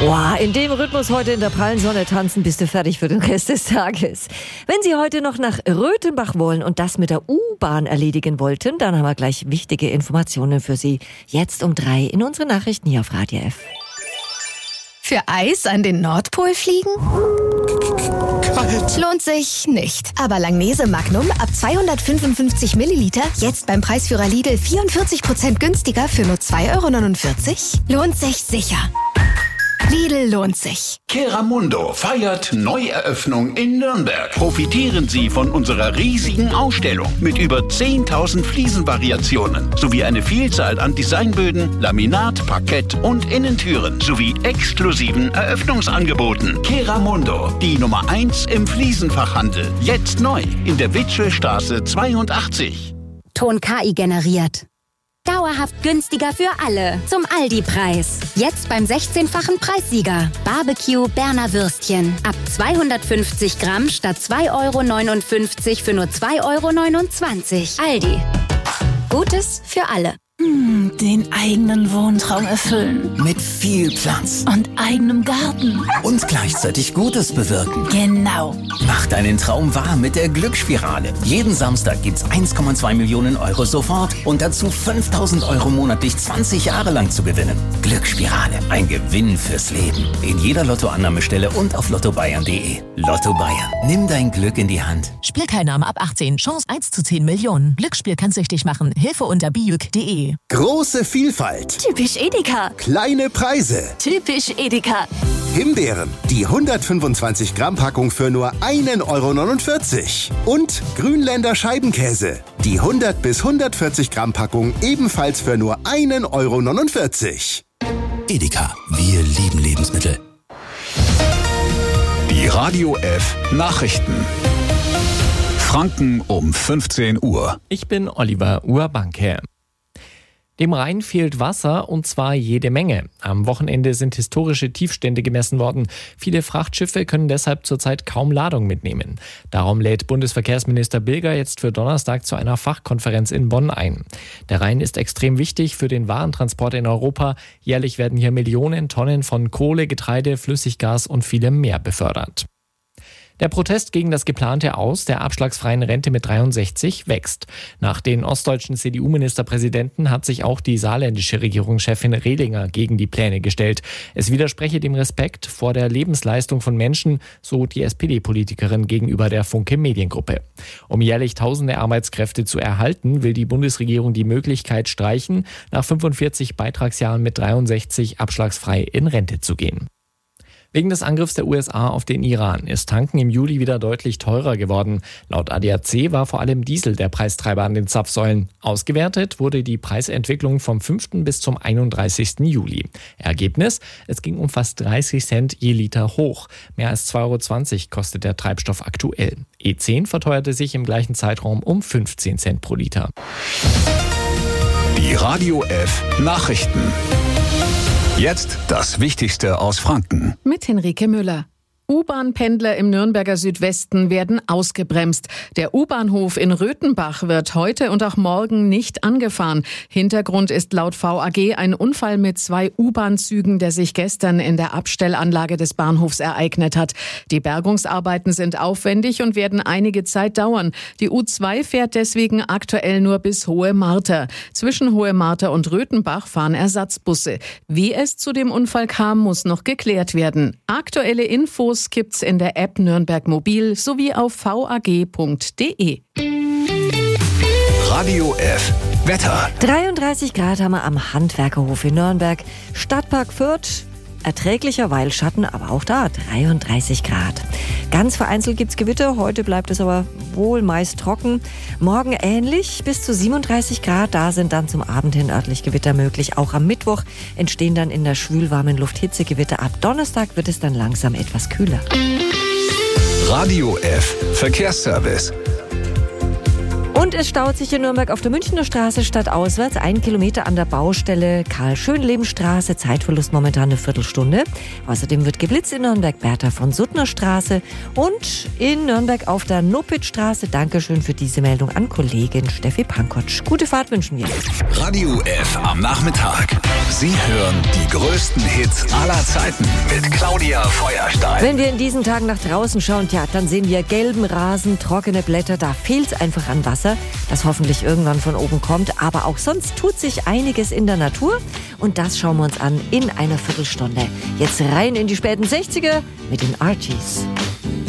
Wow, in dem Rhythmus heute in der prallen Sonne tanzen, bist du fertig für den Rest des Tages. Wenn Sie heute noch nach Röthenbach wollen und das mit der U-Bahn erledigen wollten, dann haben wir gleich wichtige Informationen für Sie. Jetzt um 3 in unseren Nachrichten hier auf Radio F. Für Eis an den Nordpol fliegen? Kalt. Lohnt sich nicht. Aber Langnese Magnum ab 255 Milliliter, jetzt beim Preisführer Lidl 44% günstiger für nur 2,49 €? Lohnt sich sicher. Lidl lohnt sich. Keramundo feiert Neueröffnung in Nürnberg. Profitieren Sie von unserer riesigen Ausstellung mit über 10.000 Fliesenvariationen sowie eine Vielzahl an Designböden, Laminat, Parkett und Innentüren sowie exklusiven Eröffnungsangeboten. Keramundo, die Nummer 1 im Fliesenfachhandel. Jetzt neu in der Witschelstraße 82. Ton KI generiert. Dauerhaft günstiger für alle. Zum Aldi-Preis. Jetzt beim 16-fachen Preissieger. Barbecue Berner Würstchen. Ab 250 Gramm statt 2,59 € für nur 2,29 €. Aldi. Gutes für alle. Den eigenen Wohntraum erfüllen. Mit viel Platz. Und eigenem Garten. Und gleichzeitig Gutes bewirken. Genau. Mach deinen Traum wahr mit der Glücksspirale. Jeden Samstag gibt's 1,2 Millionen € sofort und dazu 5.000 € monatlich 20 Jahre lang zu gewinnen. Glücksspirale. Ein Gewinn fürs Leben. In jeder Lottoannahmestelle und auf lottobayern.de. Lotto Bayern. Nimm dein Glück in die Hand. Spielteilnahme ab 18. Chance 1 zu 10 Millionen. Glücksspiel kann süchtig machen. Hilfe unter bijuk.de. Große Vielfalt. Typisch Edeka. Kleine Preise. Typisch Edeka. Himbeeren. Die 125 Gramm Packung für nur 1,49 €. Und Grünländer Scheibenkäse. Die 100 bis 140 Gramm Packung ebenfalls für nur 1,49 €. Edeka. Wir lieben Lebensmittel. Die Radio F Nachrichten. Franken um 15 Uhr. Ich bin Oliver Urbanke. Dem Rhein fehlt Wasser, und zwar jede Menge. Am Wochenende sind historische Tiefstände gemessen worden. Viele Frachtschiffe können deshalb zurzeit kaum Ladung mitnehmen. Darum lädt Bundesverkehrsminister Bilger jetzt für Donnerstag zu einer Fachkonferenz in Bonn ein. Der Rhein ist extrem wichtig für den Warentransport in Europa. Jährlich werden hier Millionen Tonnen von Kohle, Getreide, Flüssiggas und vielem mehr befördert. Der Protest gegen das geplante Aus der abschlagsfreien Rente mit 63 wächst. Nach den ostdeutschen CDU-Ministerpräsidenten hat sich auch die saarländische Regierungschefin Rehlinger gegen die Pläne gestellt. Es widerspreche dem Respekt vor der Lebensleistung von Menschen, so die SPD-Politikerin gegenüber der Funke Mediengruppe. Um jährlich tausende Arbeitskräfte zu erhalten, will die Bundesregierung die Möglichkeit streichen, nach 45 Beitragsjahren mit 63 abschlagsfrei in Rente zu gehen. Wegen des Angriffs der USA auf den Iran ist Tanken im Juli wieder deutlich teurer geworden. Laut ADAC war vor allem Diesel der Preistreiber an den Zapfsäulen. Ausgewertet wurde die Preisentwicklung vom 5. bis zum 31. Juli. Ergebnis: Es ging um fast 30 Cent je Liter hoch. Mehr als 2,20 € kostet der Treibstoff aktuell. E10 verteuerte sich im gleichen Zeitraum um 15 Cent pro Liter. Die Radio F Nachrichten. Jetzt das Wichtigste aus Franken. Mit Henrike Müller. U-Bahn-Pendler im Nürnberger Südwesten werden ausgebremst. Der U-Bahnhof in Röthenbach wird heute und auch morgen nicht angefahren. Hintergrund ist laut VAG ein Unfall mit 2 U-Bahn-Zügen, der sich gestern in der Abstellanlage des Bahnhofs ereignet hat. Die Bergungsarbeiten sind aufwendig und werden einige Zeit dauern. Die U2 fährt deswegen aktuell nur bis Hohe Marter. Zwischen Hohe Marter und Röthenbach fahren Ersatzbusse. Wie es zu dem Unfall kam, muss noch geklärt werden. Aktuelle Infos gibt's in der App Nürnberg Mobil sowie auf vag.de. Radio F Wetter. 33 Grad haben wir am Handwerkerhof in Nürnberg. Stadtpark Fürth, erträglicher Weilschatten, aber auch da 33 Grad. Ganz vereinzelt gibt's Gewitter, heute bleibt es aber wohl meist trocken. Morgen ähnlich, bis zu 37 Grad, da sind dann zum Abend hin örtlich Gewitter möglich. Auch am Mittwoch entstehen dann in der schwülwarmen Luft Hitzegewitter. Ab Donnerstag wird es dann langsam etwas kühler. Radio F Verkehrsservice. Und es staut sich in Nürnberg auf der Münchner Straße stadtauswärts 1 Kilometer an der Baustelle Karl-Schönleben-Straße. Zeitverlust momentan eine Viertelstunde. Außerdem wird geblitzt in Nürnberg Bertha von Suttner Straße und in Nürnberg auf der Nopitz-Straße. Dankeschön für diese Meldung an Kollegin Steffi Pankotsch. Gute Fahrt wünschen wir. Radio F am Nachmittag. Sie hören die größten Hits aller Zeiten mit Claudia Feuerstein. Wenn wir in diesen Tagen nach draußen schauen, dann sehen wir gelben Rasen, trockene Blätter. Da fehlt es einfach an Wasser, das hoffentlich irgendwann von oben kommt. Aber auch sonst tut sich einiges in der Natur. Und das schauen wir uns an in einer Viertelstunde. Jetzt rein in die späten 60er mit den Archies.